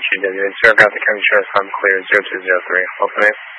TWA, Sierra Delta County Sheriff's Fund clear 0203. What's the name?